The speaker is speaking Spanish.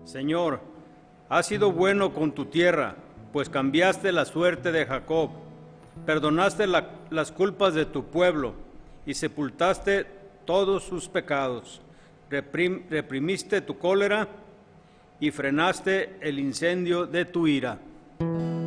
Señor, has sido bueno con tu tierra, pues cambiaste la suerte de Jacob, perdonaste las culpas de tu pueblo y sepultaste todos sus pecados. Reprimiste tu cólera y frenaste el incendio de tu ira.